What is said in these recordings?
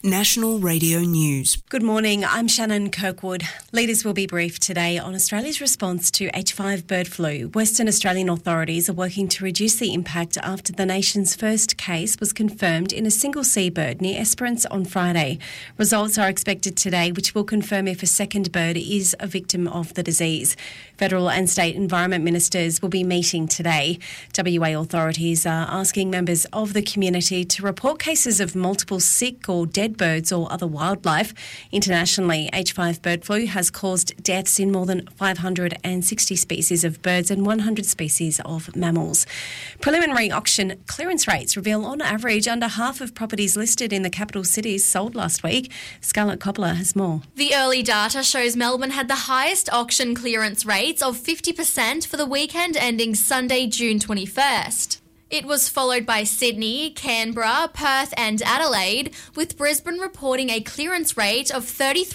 National Radio News. Good morning, I'm Shannon Kirkwood. Leaders will be briefed today on Australia's response to H5 bird flu. Western Australian authorities are working to reduce the impact after the nation's first case was confirmed in a single seabird near Esperance on Friday. Results are expected today, which will confirm if a second bird is a victim of the disease. Federal and state environment ministers will be meeting today. WA authorities are asking members of the community to report cases of multiple sick or dead birds or other wildlife. Internationally, H5 bird flu has caused deaths in more than 560 species of birds and 100 species of mammals. Preliminary auction clearance rates reveal on average under half of properties listed in the capital cities sold last week. Scarlett Coppola has more. The early data shows Melbourne had the highest auction clearance rates of 50% for the weekend ending Sunday, June 21st. It was followed by Sydney, Canberra, Perth and Adelaide, with Brisbane reporting a clearance rate of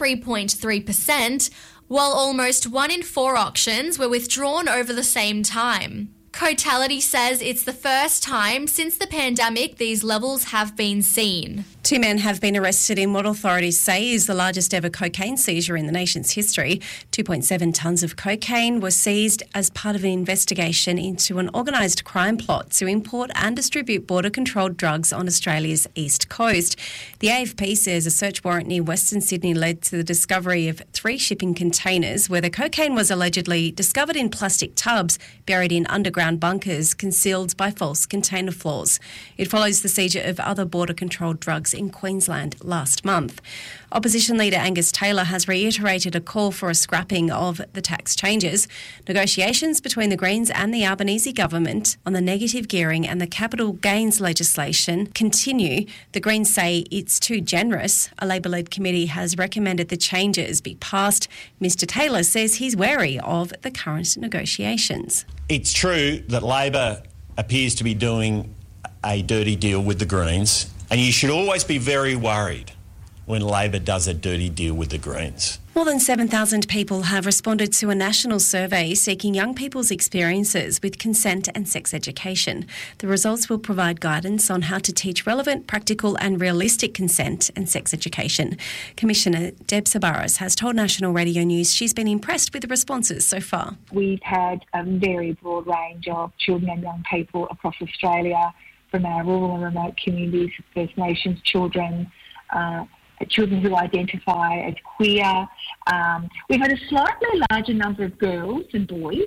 33.3%, while almost 1 in 4 auctions were withdrawn over the same time. Cotality says it's the first time since the pandemic these levels have been seen. 2 men have been arrested in what authorities say is the largest ever cocaine seizure in the nation's history. 2.7 tonnes of cocaine were seized as part of an investigation into an organised crime plot to import and distribute border-controlled drugs on Australia's east coast. The AFP says a search warrant near Western Sydney led to the discovery of 3 shipping containers where the cocaine was allegedly discovered in plastic tubs buried in underground bunkers concealed by false container floors. It follows the seizure of other border-controlled drugs in Queensland last month. Opposition leader Angus Taylor has reiterated a call for a scrapping of the tax changes. Negotiations between the Greens and the Albanese government on the negative gearing and the capital gains legislation continue. The Greens say it's too generous. A Labor-led committee has recommended the changes be passed. Mr Taylor says he's wary of the current negotiations. It's true that Labor appears to be doing a dirty deal with the Greens, and you should always be very worried when Labor does a dirty deal with the Greens. More than 7,000 people have responded to a national survey seeking young people's experiences with consent and sex education. The results will provide guidance on how to teach relevant, practical and realistic consent and sex education. Commissioner Deb Sabaras has told National Radio News she's been impressed with the responses so far. We've had a very broad range of children and young people across Australia, from our rural and remote communities, First Nations children, children who identify as queer. We've had a slightly larger number of girls and boys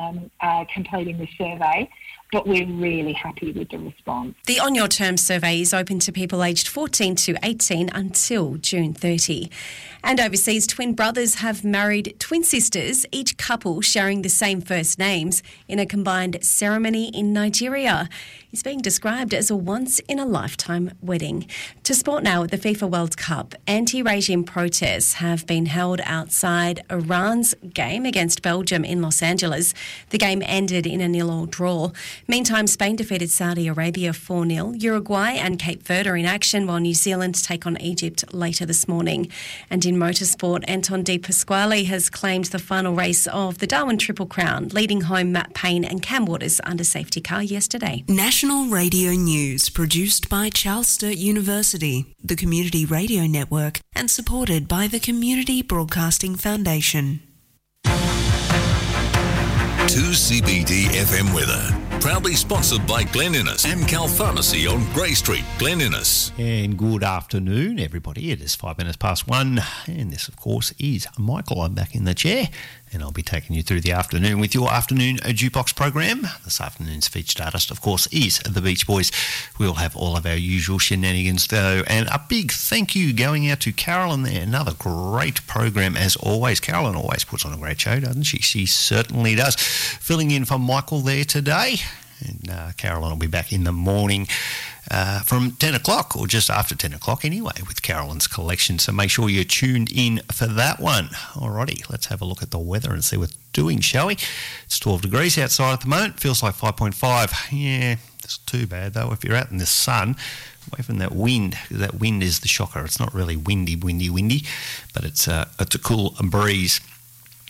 completing the survey, but we're really happy with the response. The On Your Terms survey is open to people aged 14 to 18 until June 30. And overseas, twin brothers have married twin sisters, each couple sharing the same first names, in a combined ceremony in Nigeria. It's being described as a once-in-a-lifetime wedding. To sport now at the FIFA World Cup, anti-regime protests have been held outside Iran's game against Belgium in Los Angeles. The game ended in a 0-0 draw. Meantime, Spain defeated Saudi Arabia 4-0. Uruguay and Cape Verde are in action, while New Zealand take on Egypt later this morning. And in motorsport, Anton De Pasquale has claimed the final race of the Darwin Triple Crown, leading home Matt Payne and Cam Waters under safety car yesterday. National Radio News, produced by Charles Sturt University, the Community Radio Network, and supported by the Community Broadcasting Foundation. 2CBD FM weather. Proudly sponsored by Glen Innes and Cal Pharmacy on Grey Street, Glen Innes. And good afternoon, everybody. It is 5 minutes past 1, and this, of course, is Michael. I'm back in the chair, and I'll be taking you through the afternoon with your afternoon jukebox program. This afternoon's featured artist, of course, is the Beach Boys. We'll have all of our usual shenanigans, though, and a big thank you going out to Carolyn there. Another great program, as always. Carolyn always puts on a great show, doesn't she? She certainly does. Filling in for Michael there today. And Carolyn will be back in the morning from 10 o'clock, or just after 10 o'clock anyway, with Carolyn's collection. So make sure you're tuned in for that one. Alrighty, let's have a look at the weather and see what's doing, shall we? It's 12 degrees outside at the moment. Feels like 5.5. Yeah, it's too bad, though, if you're out in the sun. Away from that wind, because that wind is the shocker. It's not really windy, but it's a cool breeze.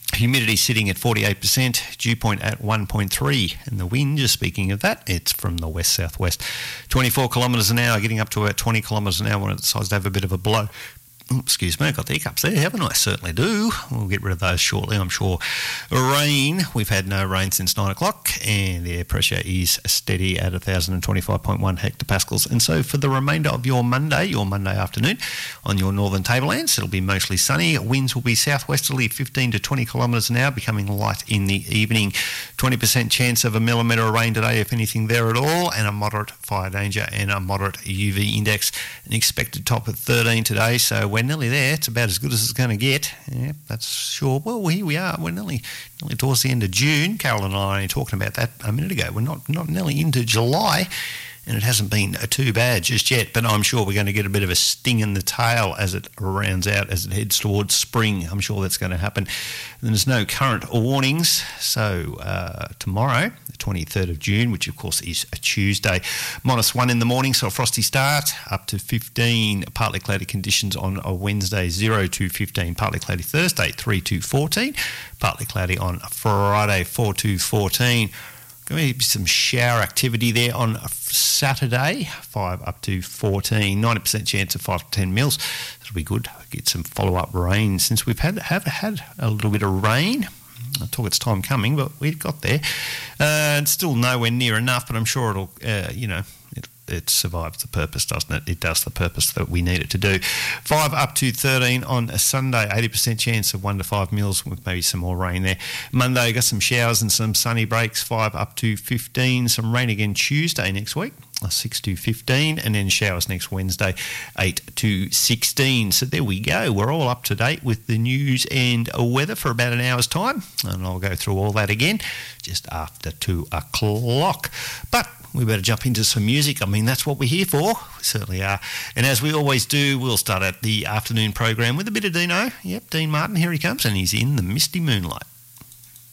Humidity sitting at 48%, dew point at 1.3, and the wind, just speaking of that, it's from the west-southwest. 24 kilometres an hour, getting up to about 20 kilometres an hour when it decides to have a bit of a blow. Excuse me, I got the hiccups there, haven't I? Certainly do. We'll get rid of those shortly, I'm sure. Rain, we've had no rain since 9 o'clock, and the air pressure is steady at 1,025.1 hectopascals. And so for the remainder of your Monday afternoon, on your northern tablelands, it'll be mostly sunny. Winds will be southwesterly 15 to 20 kilometres an hour, becoming light in the evening. 20% chance of a millimetre of rain today, if anything there at all, and a moderate fire danger and a moderate UV index. An expected top of 13 today, so we're nearly there. It's about as good as it's going to get. Yeah, that's sure. Well, here we are. We're nearly towards the end of June. Carol and I were only talking about that a minute ago. We're not nearly into July, and it hasn't been too bad just yet, but I'm sure we're going to get a bit of a sting in the tail as it rounds out, as it heads towards spring. I'm sure that's going to happen. And there's no current warnings, so tomorrow, the 23rd of June, which of course is a Tuesday, -1 in the morning, so a frosty start, up to 15, partly cloudy conditions on a Wednesday, 0 to 15, partly cloudy Thursday, 3 to 14, partly cloudy on Friday, 4 to 14. Going to be some shower activity there on Saturday, 5 up to 14, 90% chance of 5 to 10 mils. That'll be good. Get some follow-up rain since we've had a little bit of rain. I thought it's time coming, but we got there. It's still nowhere near enough, but I'm sure it'll, it survives the purpose, doesn't it? It does the purpose that we need it to do. 5 up to 13 on a Sunday, 80% chance of 1 to 5 mils with maybe some more rain there. Monday, got some showers and some sunny breaks, 5 up to 15. Some rain again Tuesday next week, 6 to 15, and then showers next Wednesday, 8 to 16. So there we go. We're all up to date with the news and weather for about an hour's time, and I'll go through all that again just after 2 o'clock. But we better jump into some music. I mean, that's what we're here for. We certainly are. And as we always do, we'll start at the afternoon program with a bit of Dino. Yep, Dean Martin, here he comes, and he's in the misty moonlight.